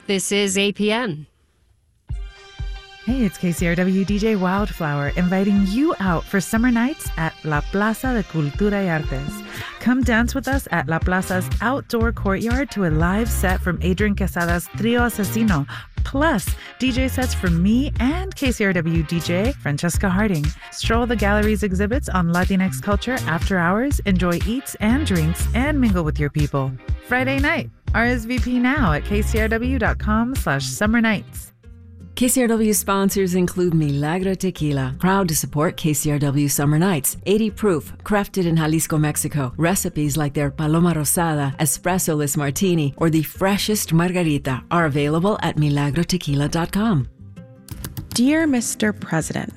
This is APN. Hey, it's KCRW DJ Wildflower inviting you out for summer nights at La Plaza de Cultura y Artes. Come dance with us at La Plaza's outdoor courtyard to a live set from Adrian Quesada's Trio Asesino, plus DJ sets from me and KCRW DJ Francesca Harding. Stroll the gallery's exhibits on Latinx culture after hours, enjoy eats and drinks, and mingle with your people. Friday night, RSVP now at kcrw.com/summernights. KCRW sponsors include Milagro Tequila, proud to support KCRW Summer Nights. 80 proof, crafted in Jalisco, Mexico. Recipes like their Paloma Rosada, Espresso-less Martini, or the freshest Margarita are available at milagrotequila.com. Dear Mr. President,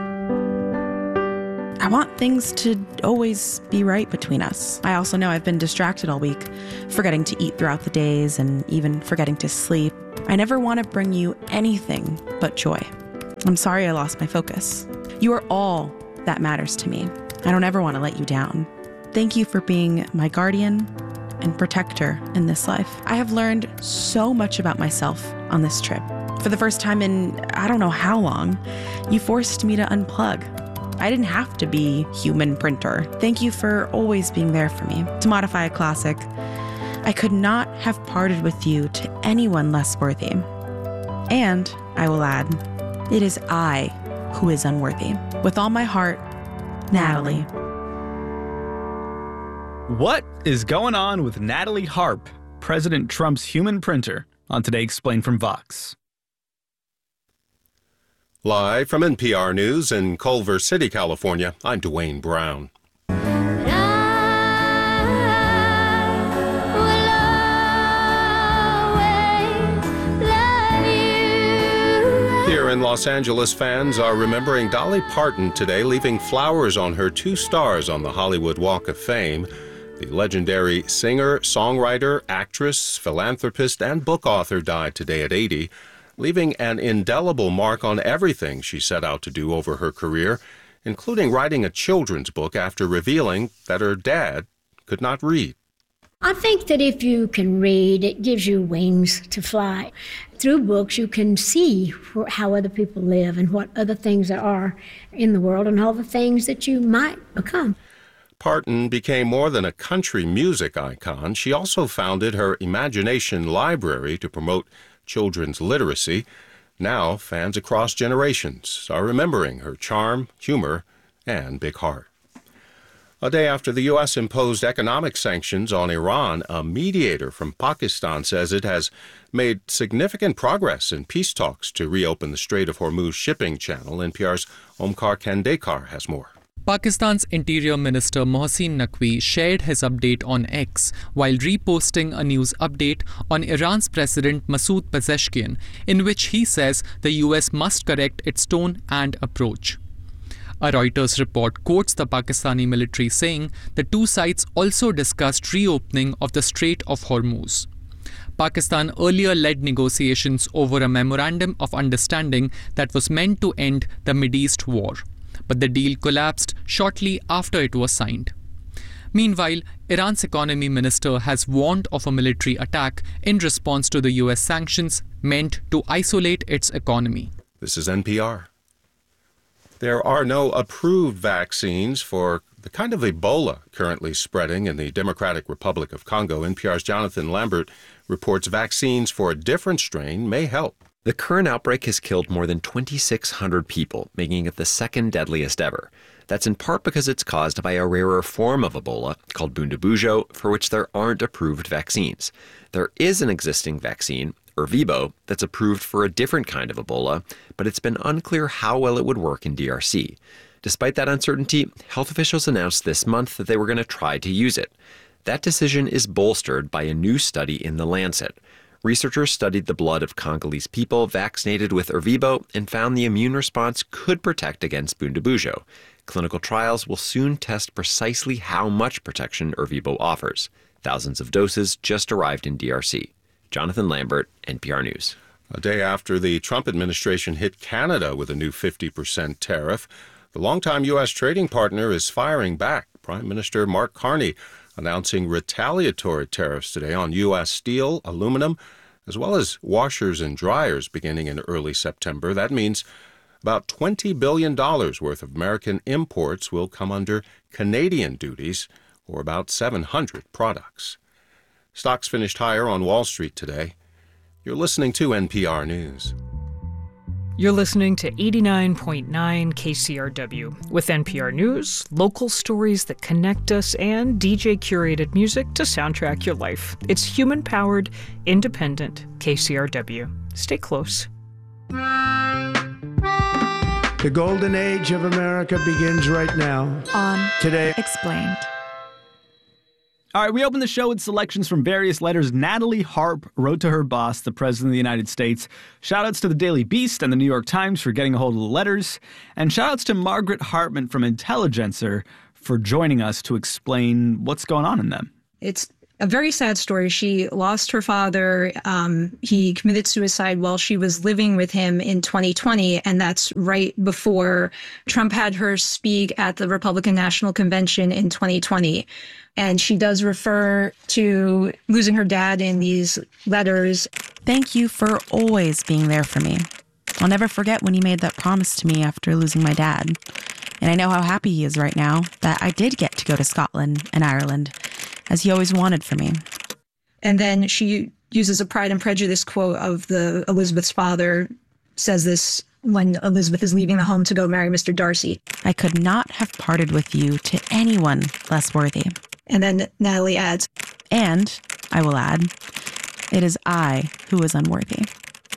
I want things to always be right between us. I also know I've been distracted all week, forgetting to eat throughout the days and even forgetting to sleep. I never want to bring you anything but joy. I'm sorry I lost my focus. You are all that matters to me. I don't ever want to let you down. Thank you for being my guardian and protector in this life. I have learned so much about myself on this trip. For the first time in I don't know how long, you forced me to unplug. I didn't have to be human printer. Thank you for always being there for me. To modify a classic, I could not have parted with you to anyone less worthy. And, I will add, it is I who is unworthy. With all my heart, Natalie. What is going on with Natalie Harp, President Trump's human printer, on Today Explained from Vox? Live from NPR News in Culver City, California, I'm Dwayne Brown. Here in Los Angeles, fans are remembering Dolly Parton today, leaving flowers on her 2 stars on the Hollywood Walk of Fame. The legendary singer, songwriter, actress, philanthropist, and book author died today at 80, leaving an indelible mark on everything she set out to do over her career, including writing a children's book after revealing that her dad could not read. I think that if you can read, it gives you wings to fly. Through books, you can see how other people live and what other things there are in the world and all the things that you might become. Parton became more than a country music icon. She also founded her Imagination Library to promote children's literacy. Now, fans across generations are remembering her charm, humor, and big heart. A day after the U.S. imposed economic sanctions on Iran, a mediator from Pakistan says it has made significant progress in peace talks to reopen the Strait of Hormuz shipping channel. NPR's Omkar Kandekar has more. Pakistan's Interior Minister Mohsin Naqvi shared his update on X while reposting a news update on Iran's President Masoud Pezeshkian, in which he says the US must correct its tone and approach. A Reuters report quotes the Pakistani military saying the two sides also discussed reopening of the Strait of Hormuz. Pakistan earlier led negotiations over a memorandum of understanding that was meant to end the Mideast war, but the deal collapsed shortly after it was signed. Meanwhile, Iran's economy minister has warned of a military attack in response to the US sanctions meant to isolate its economy. This is NPR. There are no approved vaccines for the kind of Ebola currently spreading in the Democratic Republic of Congo. NPR's Jonathan Lambert reports vaccines for a different strain may help. The current outbreak has killed more than 2,600 people, making it the second deadliest ever. That's in part because it's caused by a rarer form of Ebola called Bundibugyo, for which there aren't approved vaccines. There is an existing vaccine, Ervebo, that's approved for a different kind of Ebola, but it's been unclear how well it would work in DRC. Despite that uncertainty, health officials announced this month that they were going to try to use it. That decision is bolstered by a new study in The Lancet. Researchers studied the blood of Congolese people vaccinated with Ervebo and found the immune response could protect against Bundibugyo. Clinical trials will soon test precisely how much protection Ervebo offers. Thousands of doses just arrived in DRC. Jonathan Lambert, NPR News. A day after the Trump administration hit Canada with a new 50% tariff, the longtime U.S. trading partner is firing back. Prime Minister Mark Carney announcing retaliatory tariffs today on U.S. steel, aluminum, as well as washers and dryers beginning in early September. That means about $20 billion worth of American imports will come under Canadian duties, or about 700 products. Stocks finished higher on Wall Street today. You're listening to NPR News. You're listening to 89.9 KCRW. With NPR News, local stories that connect us, and DJ-curated music to soundtrack your life. It's human-powered, independent KCRW. Stay close. The golden age of America begins right now. On Today Explained. All right, we open the show with selections from various letters Natalie Harp wrote to her boss, the President of the United States. Shoutouts to the Daily Beast and the New York Times for getting a hold of the letters. And shoutouts to Margaret Hartman from Intelligencer for joining us to explain what's going on in them. It's a very sad story. She lost her father. He committed suicide while she was living with him in 2020. And that's right before Trump had her speak at the Republican National Convention in 2020. And she does refer to losing her dad in these letters. Thank you for always being there for me. I'll never forget when he made that promise to me after losing my dad. And I know how happy he is right now that I did get to go to Scotland and Ireland, as he always wanted for me. And then she uses a Pride and Prejudice quote of Elizabeth's father, says this when Elizabeth is leaving the home to go marry Mr. Darcy. I could not have parted with you to anyone less worthy. And then Natalie adds, and I will add, it is I who is unworthy.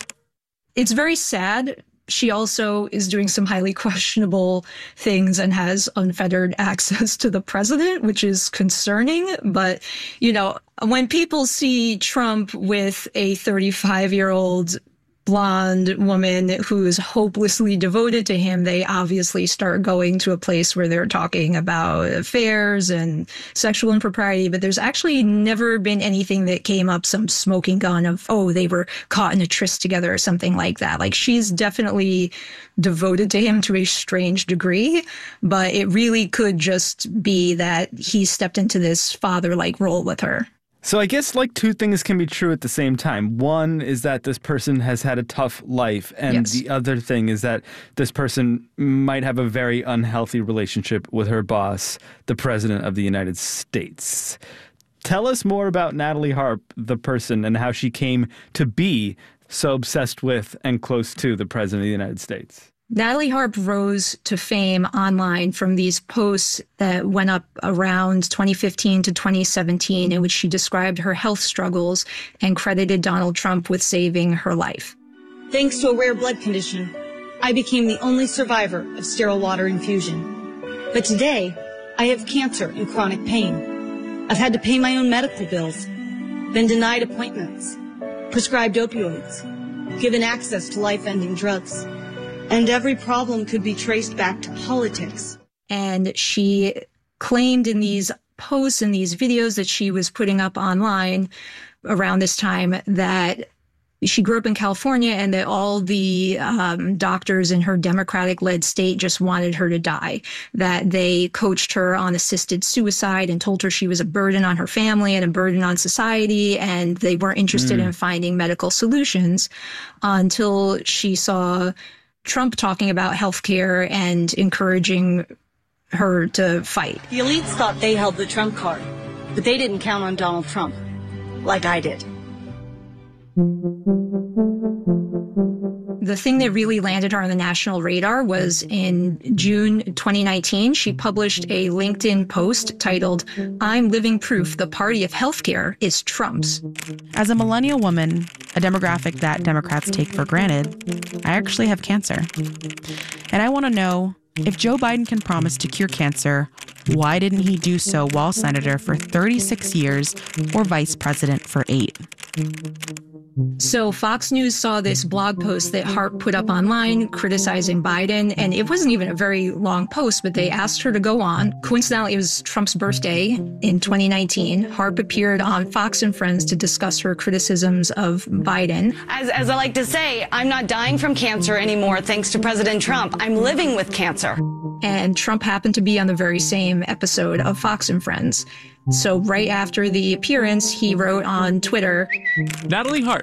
It's very sad. She also is doing some highly questionable things and has unfettered access to the president, which is concerning. But, you know, when people see Trump with a 35-year-old blonde woman who is hopelessly devoted to him, they obviously start going to a place where they're talking about affairs and sexual impropriety. But there's actually never been anything that came up, some smoking gun of, oh, they were caught in a tryst together or something like that. Like, she's definitely devoted to him to a strange degree, but it really could just be that he stepped into this father-like role with her. So I guess like two things can be true at the same time. One is that this person has had a tough life, and Yes. The other thing is that this person might have a very unhealthy relationship with her boss, the President of the United States. Tell us more about Natalie Harp, the person, and how she came to be so obsessed with and close to the President of the United States. Natalie Harp rose to fame online from these posts that went up around 2015 to 2017, in which she described her health struggles and credited Donald Trump with saving her life. Thanks to a rare blood condition, I became the only survivor of sterile water infusion. But today, I have cancer and chronic pain. I've had to pay my own medical bills, been denied appointments, prescribed opioids, given access to life-ending drugs. And every problem could be traced back to politics. And she claimed in these posts and these videos that she was putting up online around this time that she grew up in California and that all the doctors in her Democratic-led state just wanted her to die, that they coached her on assisted suicide and told her she was a burden on her family and a burden on society, and they weren't interested in finding medical solutions until she saw Trump talking about healthcare and encouraging her to fight. The elites thought they held the Trump card, but they didn't count on Donald Trump like I did. The thing that really landed her on the national radar was in June 2019, she published a LinkedIn post titled, "I'm living proof the party of healthcare is Trump's." As a millennial woman, a demographic that Democrats take for granted, I actually have cancer. And I want to know, if Joe Biden can promise to cure cancer, why didn't he do so while senator for 36 years or vice president for 8? So Fox News saw this blog post that Harp put up online criticizing Biden, and it wasn't even a very long post, but they asked her to go on. Coincidentally, it was Trump's birthday in 2019. Harp appeared on Fox and Friends to discuss her criticisms of Biden. As I like to say, I'm not dying from cancer anymore thanks to President Trump. I'm living with cancer. And Trump happened to be on the very same episode of Fox and Friends. So right after the appearance, he wrote on Twitter, Natalie Harp,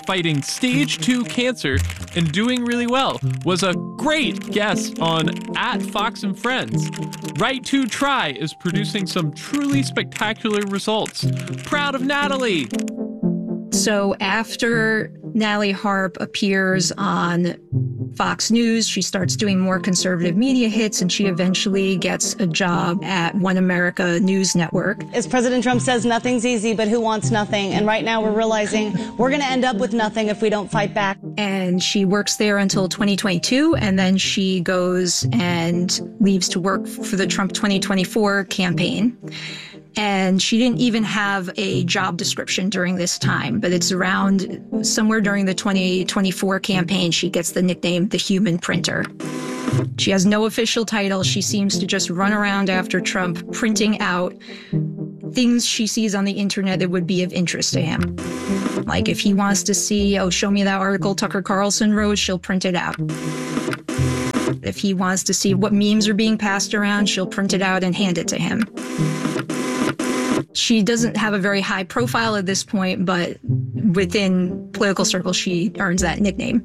fighting stage 2 cancer and doing really well, was a great guest on @Fox and Friends. Right to Try is producing some truly spectacular results. Proud of Natalie! So after Natalie Harp appears on Fox News, she starts doing more conservative media hits, and she eventually gets a job at One America News Network. As President Trump says, nothing's easy, but who wants nothing? And right now we're realizing we're going to end up with nothing if we don't fight back. And she works there until 2022, and then she goes and leaves to work for the Trump 2024 campaign. And she didn't even have a job description during this time, but it's around somewhere during the 2024 campaign, she gets the nickname the Human Printer. She has no official title. She seems to just run around after Trump, printing out things she sees on the internet that would be of interest to him. Like if he wants to see, show me that article Tucker Carlson wrote, she'll print it out. If he wants to see what memes are being passed around, she'll print it out and hand it to him. She doesn't have a very high profile at this point, but within political circles, she earns that nickname.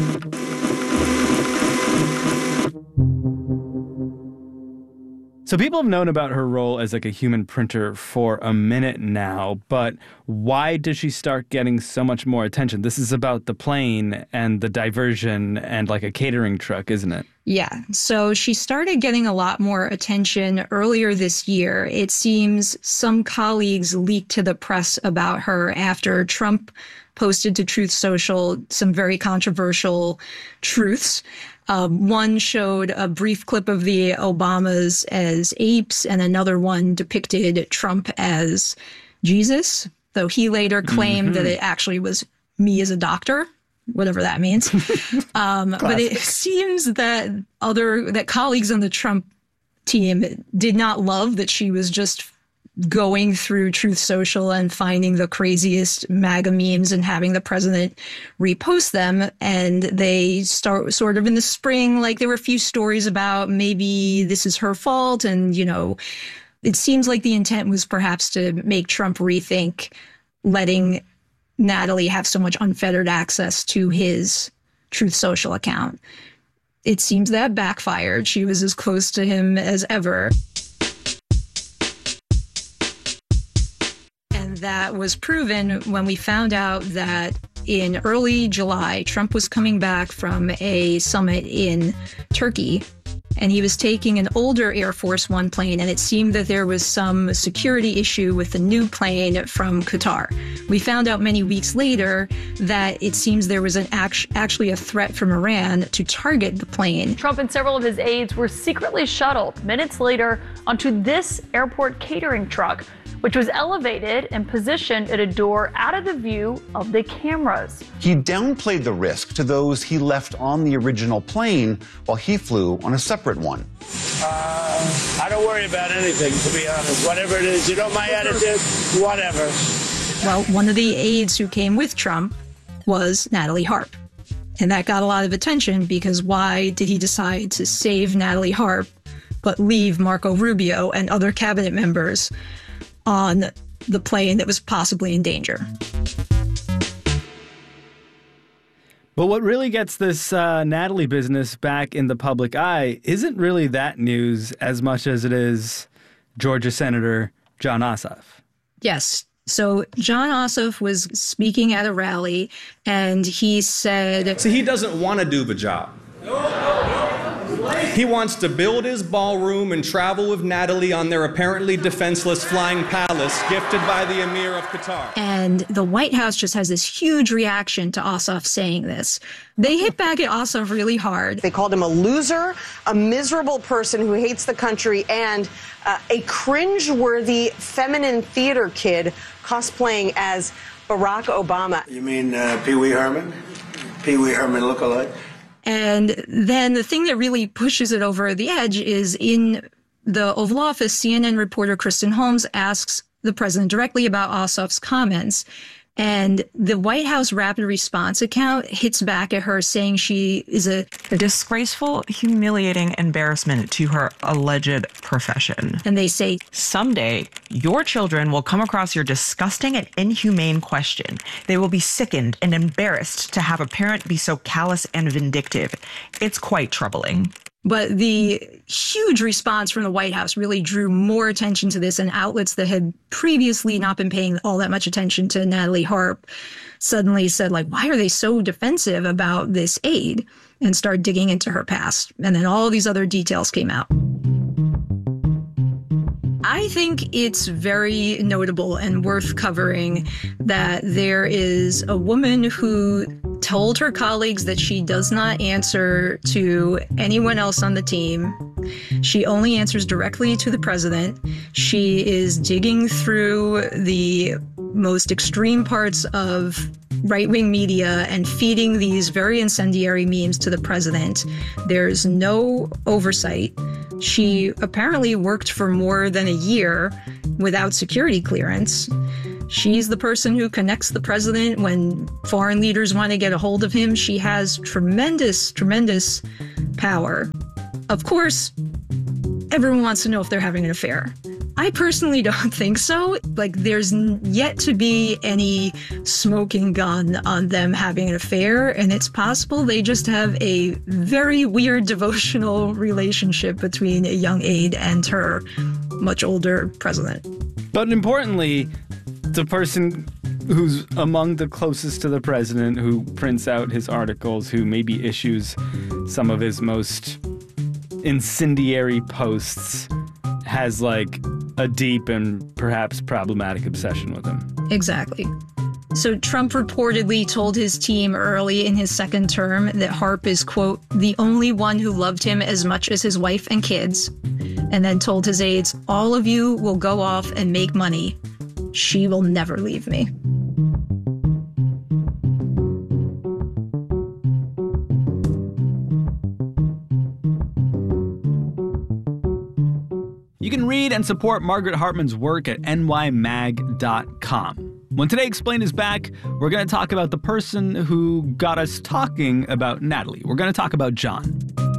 So people have known about her role as like a human printer for a minute now, but why does she start getting so much more attention? This is about the plane and the diversion and like a catering truck, isn't it? Yeah. So she started getting a lot more attention earlier this year. It seems some colleagues leaked to the press about her after Trump posted to Truth Social some very controversial truths. One showed a brief clip of the Obamas as apes, and another one depicted Trump as Jesus, though he later claimed that it actually was me as a doctor, whatever that means. But it seems that colleagues on the Trump team did not love that she was just going through Truth Social and finding the craziest MAGA memes and having the president repost them. And they start sort of in the spring, like there were a few stories about maybe this is her fault. And, it seems like the intent was perhaps to make Trump rethink letting Natalie have so much unfettered access to his Truth Social account. It seems that backfired. She was as close to him as ever. That was proven when we found out that in early July, Trump was coming back from a summit in Turkey, and he was taking an older Air Force One plane, and it seemed that there was some security issue with the new plane from Qatar. We found out many weeks later that it seems there was actually a threat from Iran to target the plane. Trump and several of his aides were secretly shuttled minutes later onto this airport catering truck, which was elevated and positioned at a door out of the view of the cameras. He downplayed the risk to those he left on the original plane while he flew on a separate one. I don't worry about anything, to be honest. Whatever it is, my attitude, whatever. Well, one of the aides who came with Trump was Natalie Harp. And that got a lot of attention because why did he decide to save Natalie Harp but leave Marco Rubio and other cabinet members on the plane that was possibly in danger? But what really gets this Natalie business back in the public eye isn't really that news as much as it is Georgia Senator Jon Ossoff. Yes. So Jon Ossoff was speaking at a rally, and he said... So he doesn't want to do the job. He wants to build his ballroom and travel with Natalie on their apparently defenseless flying palace gifted by the Emir of Qatar. And the White House just has this huge reaction to Ossoff saying this. They hit back at Ossoff really hard. They called him a loser, a miserable person who hates the country, and a cringe-worthy feminine theater kid cosplaying as Barack Obama. You mean Pee Wee Herman? Pee Wee Herman lookalike? And then the thing that really pushes it over the edge is in the Oval Office, CNN reporter Kristen Holmes asks the president directly about Ossoff's comments. And the White House Rapid Response account hits back at her saying she is a disgraceful, humiliating embarrassment to her alleged profession. And they say, someday your children will come across your disgusting and inhumane question. They will be sickened and embarrassed to have a parent be so callous and vindictive. It's quite troubling. But the huge response from the White House really drew more attention to this, and outlets that had previously not been paying all that much attention to Natalie Harp suddenly said, like, why are they so defensive about this aide? And started digging into her past. And then all these other details came out. I think it's very notable and worth covering that there is a woman who told her colleagues that she does not answer to anyone else on the team. She only answers directly to the president. She is digging through the most extreme parts of right-wing media and feeding these very incendiary memes to the president. There's no oversight. She apparently worked for more than a year without security clearance. She's the person who connects the president when foreign leaders want to get a hold of him. She has tremendous, tremendous power. Of course, everyone wants to know if they're having an affair. I personally don't think so. Like, there's yet to be any smoking gun on them having an affair, and it's possible they just have a very weird devotional relationship between a young aide and her much older president. But importantly, the person who's among the closest to the president, who prints out his articles, who maybe issues some of his most incendiary posts, has like a deep and perhaps problematic obsession with him. Exactly. So Trump reportedly told his team early in his second term that Harp is, quote, the only one who loved him as much as his wife and kids, and then told his aides, all of you will go off and make money. She will never leave me. You can read and support Margaret Hartman's work at nymag.com. When Today Explained is back, we're going to talk about the person who got us talking about Natalie. We're going to talk about John.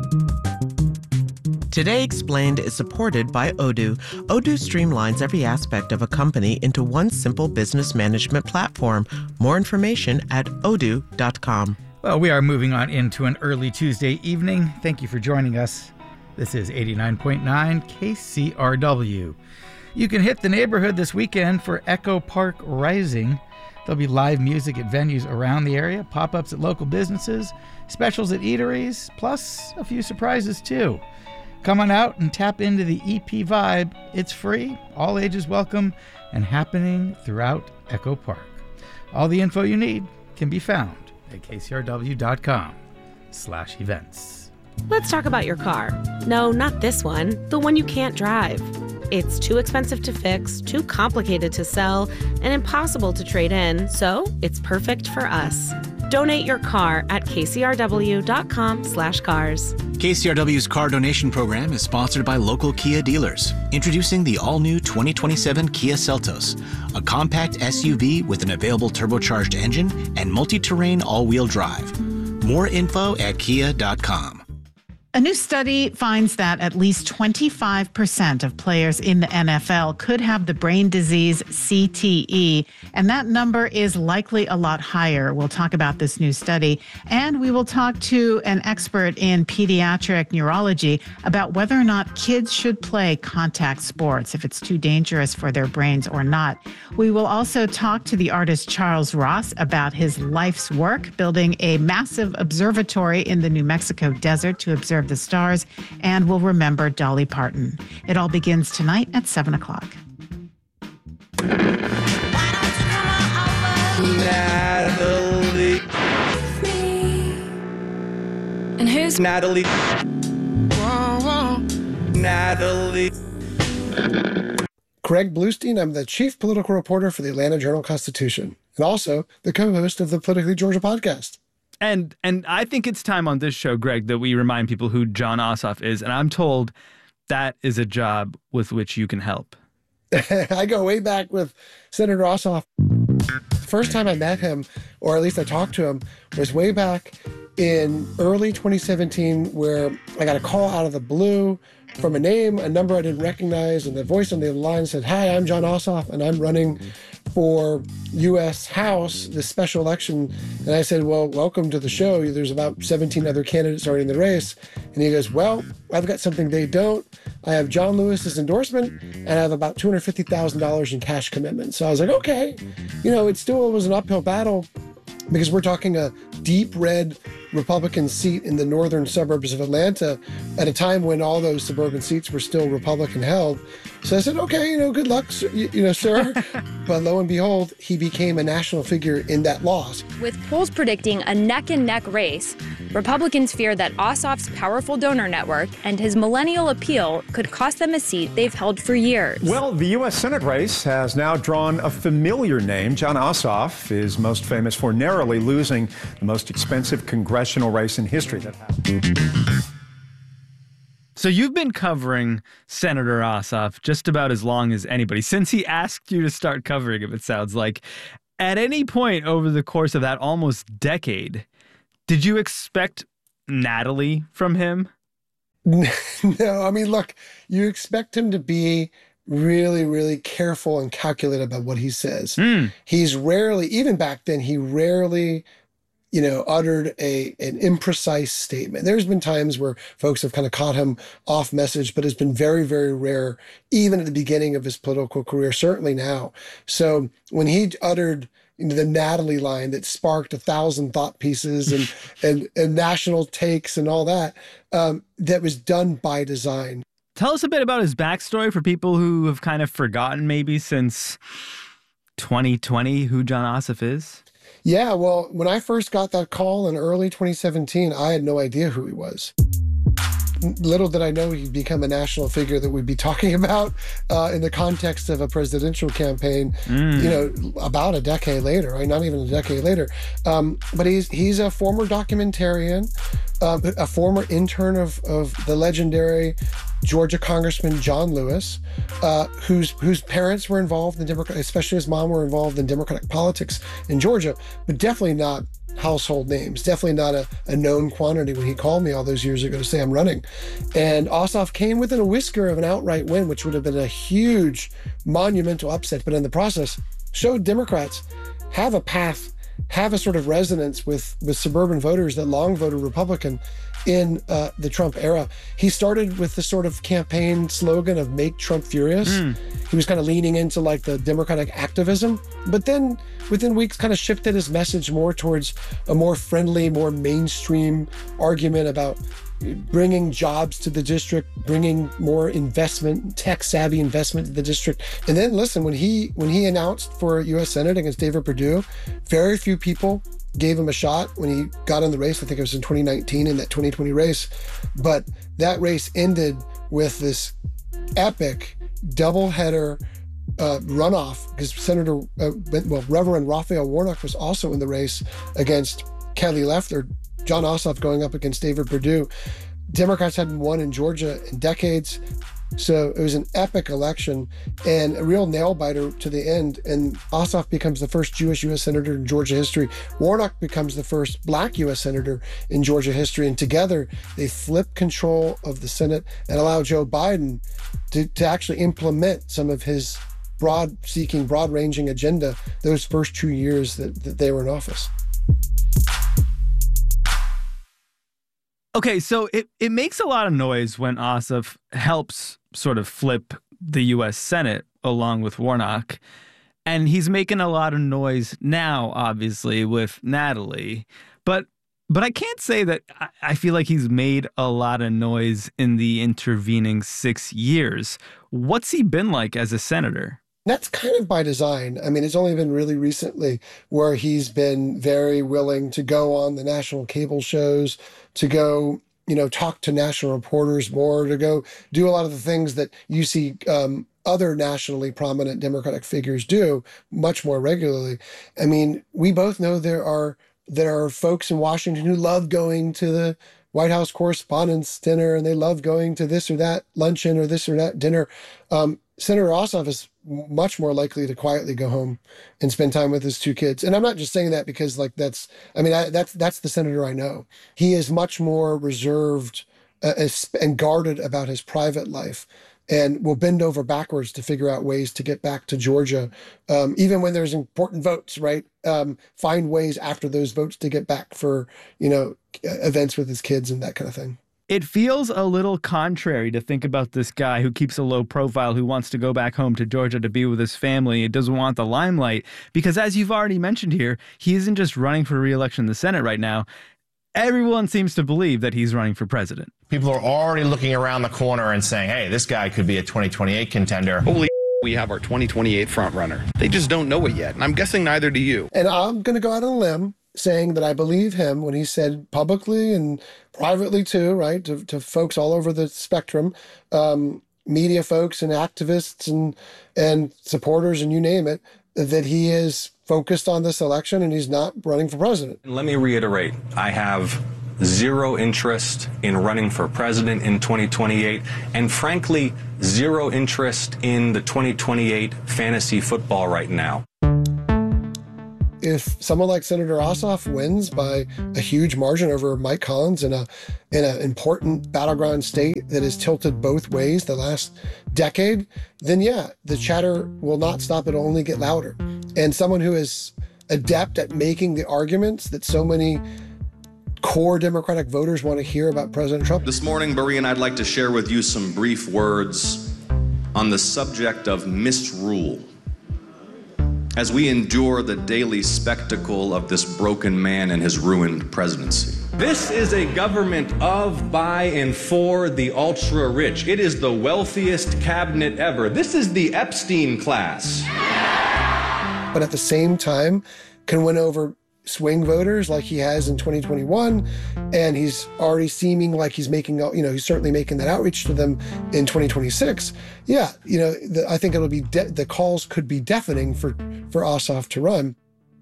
Today Explained is supported by Odoo. Odoo streamlines every aspect of a company into one simple business management platform. More information at odoo.com. Well, we are moving on into an early Tuesday evening. Thank you for joining us. This is 89.9 KCRW. You can hit the neighborhood this weekend for Echo Park Rising. There'll be live music at venues around the area, pop-ups at local businesses, specials at eateries, plus a few surprises too. Come on out and tap into the EP vibe. It's free, all ages welcome, and happening throughout Echo Park. All the info you need can be found at kcrw.com/events. Let's talk about your car. No, not this one, the one you can't drive. It's too expensive to fix, too complicated to sell, and impossible to trade in, so it's perfect for us. Donate your car at kcrw.com/cars. KCRW's car donation program is sponsored by local Kia dealers. Introducing the all-new 2027 Kia Seltos, a compact SUV with an available turbocharged engine and multi-terrain all-wheel drive. More info at kia.com. A new study finds that at least 25% of players in the NFL could have the brain disease CTE, and that number is likely a lot higher. We'll talk about this new study, and we will talk to an expert in pediatric neurology about whether or not kids should play contact sports, if it's too dangerous for their brains or not. We will also talk to the artist Charles Ross about his life's work, building a massive observatory in the New Mexico desert to observe the stars, and we'll remember Dolly Parton. It all begins tonight at 7 o'clock. Natalie. And who's Natalie? Whoa, whoa. Natalie. Craig Bluestein. I'm the chief political reporter for the Atlanta Journal-Constitution, and also the co-host of the Politically Georgia podcast. And I think it's time on this show, Greg, that we remind people who Jon Ossoff is. And I'm told that is a job with which you can help. I go way back with Senator Ossoff. The first time I met him, or at least I talked to him, was way back in early 2017, where I got a call out of the blue from a number I didn't recognize, and the voice on the other line said, "Hi, I'm Jon Ossoff, and I'm running for U.S. House, this special election." And I said, "Well, welcome to the show. There's about 17 other candidates already in the race." And he goes, "Well, I've got something they don't. I have John Lewis's endorsement, and I have about $250,000 in cash commitment." So I was like, okay. It still was an uphill battle, because we're talking a deep red Republican seat in the northern suburbs of Atlanta at a time when all those suburban seats were still Republican held. So I said, okay, good luck, sir. But lo and behold, he became a national figure in that loss. With polls predicting a neck-and-neck race, Republicans fear that Ossoff's powerful donor network and his millennial appeal could cost them a seat they've held for years. Well, the U.S. Senate race has now drawn a familiar name. Jon Ossoff is most famous for narrowly losing the most expensive congressional race in history that happened. So you've been covering Senator Ossoff just about as long as anybody, since he asked you to start covering him, it sounds like. At any point over the course of that almost decade, did you expect Natalie from him? No, I mean, look, you expect him to be really, really careful and calculated about what he says. He's rarely, even back then, he rarely uttered an imprecise statement. There's been times where folks have kind of caught him off message, but it's been very, very rare, even at the beginning of his political career, certainly now. So when he uttered the Natalie line that sparked 1,000 thought pieces and national takes and all that, that was done by design. Tell us a bit about his backstory for people who have kind of forgotten maybe since 2020 who Jon Ossoff is. Yeah, well, when I first got that call in early 2017, I had no idea who he was. Little did I know he'd become a national figure that we'd be talking about in the context of a presidential campaign, about a decade later, right? Not even a decade later. But he's a former documentarian, a former intern of the legendary Georgia Congressman John Lewis, whose parents were involved in Democratic, especially his mom were involved in Democratic politics in Georgia, but definitely not household names, definitely not a known quantity when he called me all those years ago to say I'm running. And Ossoff came within a whisker of an outright win, which would have been a huge, monumental upset, but in the process showed Democrats have a path, have a sort of resonance with suburban voters that long voted Republican in the Trump era. He started with the sort of campaign slogan of "Make Trump Furious." He was kind of leaning into like the Democratic activism, but then within weeks kind of shifted his message more towards a more friendly, more mainstream argument about bringing jobs to the district, bringing more investment, tech-savvy investment to the district. And then listen, when he announced for U.S. Senate against David Perdue, very few people gave him a shot when he got in the race. I think it was in 2019 in that 2020 race. But that race ended with this epic doubleheader runoff because Reverend Raphael Warnock was also in the race against Kelly Loeffler. Jon Ossoff going up against David Perdue. Democrats hadn't won in Georgia in decades. So it was an epic election and a real nail-biter to the end. And Ossoff becomes the first Jewish U.S. Senator in Georgia history. Warnock becomes the first Black U.S. Senator in Georgia history. And together, they flip control of the Senate and allow Joe Biden to actually implement some of his broad-ranging agenda those first 2 years that they were in office. Okay, so it makes a lot of noise when Ossoff helps sort of flip the U.S. Senate along with Warnock. And he's making a lot of noise now, obviously, with Natalie. But I can't say that I feel like he's made a lot of noise in the intervening 6 years. What's he been like as a senator? That's kind of by design. I mean, it's only been really recently where he's been very willing to go on the national cable shows, to go, talk to national reporters more, to go do a lot of the things that you see other nationally prominent Democratic figures do much more regularly. I mean, we both know there are folks in Washington who love going to the White House Correspondents' Dinner, and they love going to this or that luncheon or this or that dinner. Senator Ossoff is much more likely to quietly go home and spend time with his 2 kids. And I'm not just saying that because that's the senator I know. He is much more reserved and guarded about his private life, and will bend over backwards to figure out ways to get back to Georgia, even when there's important votes, right? Find ways after those votes to get back for, events with his kids and that kind of thing. It feels a little contrary to think about this guy who keeps a low profile, who wants to go back home to Georgia to be with his family. It doesn't want the limelight because, as you've already mentioned here, he isn't just running for re-election in the Senate right now. Everyone seems to believe that he's running for president. People are already looking around the corner and saying, hey, this guy could be a 2028 contender. Holy we have our 2028 frontrunner. They just don't know it yet, and I'm guessing neither do you. And I'm going to go out on a limb saying that I believe him when he said publicly and privately too, right, to folks all over the spectrum, media folks and activists and supporters and you name it, that he is focused on this election and he's not running for president. Let me reiterate, I have zero interest in running for president in 2028, and frankly, zero interest in the 2028 fantasy football right now. If someone like Senator Ossoff wins by a huge margin over Mike Collins in an important battleground state that has tilted both ways the last decade, then yeah, the chatter will not stop. It'll only get louder. And someone who is adept at making the arguments that so many core Democratic voters want to hear about President Trump. This morning, Berean, I'd like to share with you some brief words on the subject of misrule. As we endure the daily spectacle of this broken man and his ruined presidency. This is a government of, by, and for the ultra-rich. It is the wealthiest cabinet ever. This is the Epstein class. But at the same time, can win over swing voters like he has in 2021, and he's already seeming like he's making, he's certainly making that outreach to them in 2026. Yeah, I think it'll be the calls could be deafening for Ossoff to run.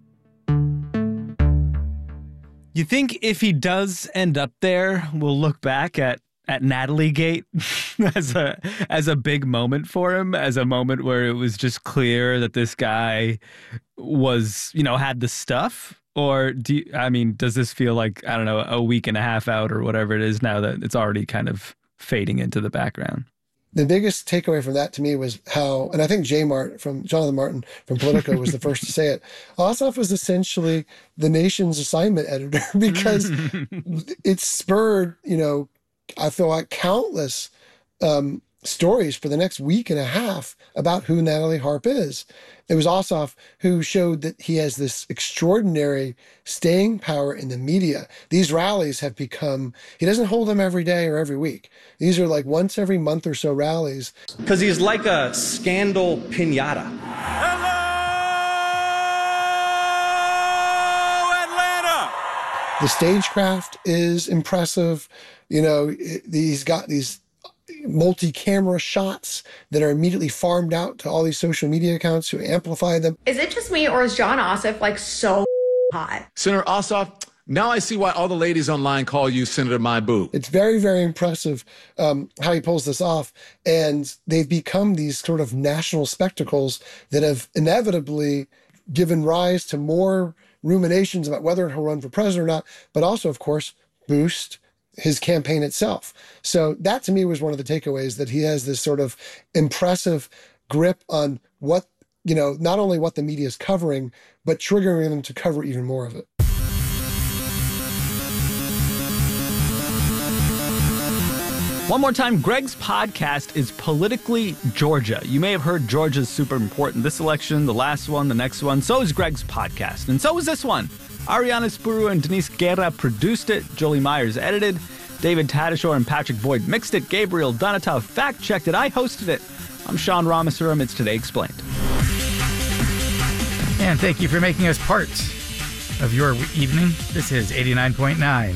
You think if he does end up there, we'll look back at Natalie Gate as a big moment for him, as a moment where it was just clear that this guy was, had the stuff? Or does this feel like, I don't know, a week and a half out or whatever it is now that it's already kind of fading into the background? The biggest takeaway from that to me was how, and I think Jonathan Martin from Politico was the first to say it, Ossoff was essentially the nation's assignment editor because it spurred, I feel like countless stories for the next week and a half about who Natalie Harp is. It was Ossoff who showed that he has this extraordinary staying power in the media. These rallies have become, he doesn't hold them every day or every week. These are like once every month or so rallies. Because he's like a scandal pinata. Hello, Atlanta! The stagecraft is impressive. He's got these multi-camera shots that are immediately farmed out to all these social media accounts who amplify them. Is it just me, or is Jon Ossoff so hot? Senator Ossoff, now I see why all the ladies online call you Senator My Boo. It's very, very impressive how he pulls this off. And they've become these sort of national spectacles that have inevitably given rise to more ruminations about whether he'll run for president or not, but also, of course, boost his campaign itself. So that to me was one of the takeaways, that he has this sort of impressive grip on what, not only what the media is covering, but triggering them to cover even more of it. One more time, Greg's podcast is Politically Georgia. You may have heard Georgia's super important this election, the last one, the next one. So is Greg's podcast. And so is this one. Ariana Spuru and Denise Guerra produced it. Jolie Myers edited. David Tadashore and Patrick Boyd mixed it. Gabriel Donatow fact-checked it. I hosted it. I'm Sean Ramasuram. It's Today Explained. And thank you for making us part of your evening. This is 89.9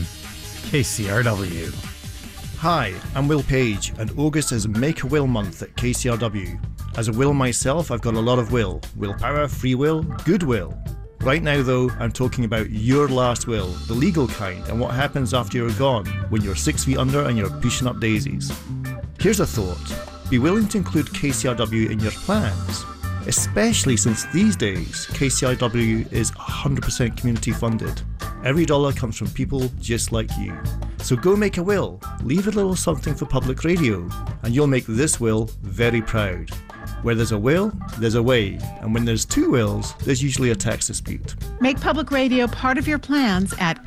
KCRW. Hi, I'm Will Page, and August is Make a Will month at KCRW. As a Will myself, I've got a lot of will. Willpower, free will, goodwill. Right now, though, I'm talking about your last will, the legal kind, and what happens after you're gone, when you're 6 feet under and you're pushing up daisies. Here's a thought. be willing to include KCRW in your plans, especially since these days KCRW is 100% community funded. Every dollar comes from people just like you. So go make a will, leave a little something for public radio, and you'll make this will very proud. Where there's a will, there's a way, and when there's two wills, there's usually a tax dispute. Make public radio part of your plans at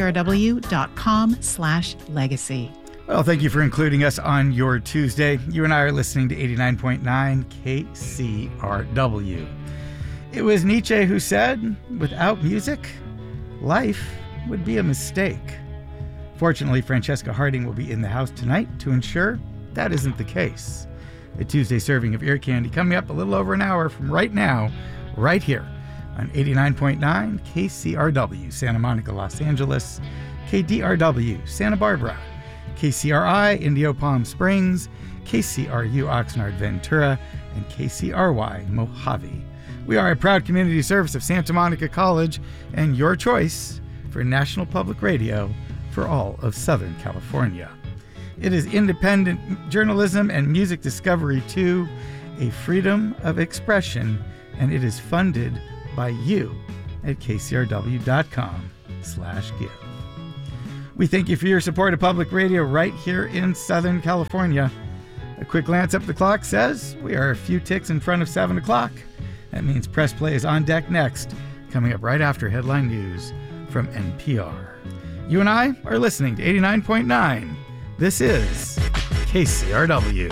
kcrw.com/legacy. Well, thank you for including us on your Tuesday. You and I are listening to 89.9 KCRW. It was Nietzsche who said, without music, life would be a mistake. Fortunately, Francesca Harding will be in the house tonight to ensure that isn't the case. A Tuesday serving of ear candy coming up a little over an hour from right now, right here on 89.9 KCRW, Santa Monica, Los Angeles, KDRW, Santa Barbara, KCRI, Indio Palm Springs, KCRU, Oxnard, Ventura, and KCRY, Mojave. We are a proud community service of Santa Monica College and your choice for National Public Radio for all of Southern California. It is independent journalism and music discovery too, a freedom of expression, and it is funded by you at kcrw.com/give. We thank you for your support of public radio right here in Southern California. A quick glance up the clock says we are a few ticks in front of 7 o'clock. That means Press Play is on deck next, coming up right after headline news from NPR. You and I are listening to 89.9. This is KCRW.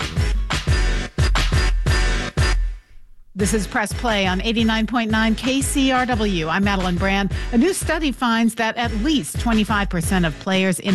This is Press Play on 89.9 KCRW. I'm Madeline Brand. A new study finds that at least 25% of players in